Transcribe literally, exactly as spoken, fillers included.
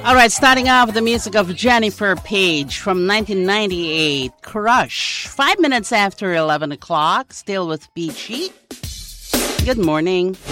All right, starting off with the music of Jennifer Page from nineteen ninety-eight, Crush. Five minutes after eleven o'clock, still with Peachy. Good morning.